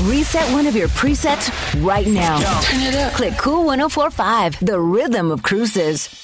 Reset one of your presets right now. Turn it up. Click Cool 104.5, the rhythm of cruises.